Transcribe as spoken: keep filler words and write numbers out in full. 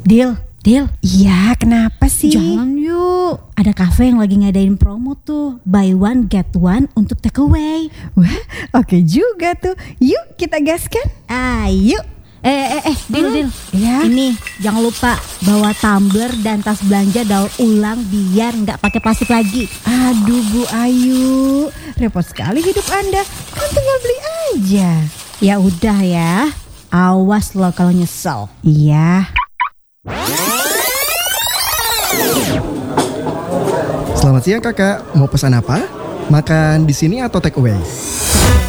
Dil, Dil. Iya, kenapa sih? Jalan yuk. Ada kafe yang lagi ngadain promo tuh. Buy one get one untuk take away. Wah, oke juga tuh. Yuk kita gaskan. Ayo. Eh, eh, eh, Dil, Hmm, Dil. ya. Ini jangan lupa bawa tumbler dan tas belanja daur ulang biar nggak pakai plastik lagi. Aduh Bu Ayu, repot sekali hidup Anda. Kan tinggal beli aja. Ya udah ya. Awas lo kalau nyesel. Iya. Selamat siang kakak, mau pesan apa? Makan di sini atau take away?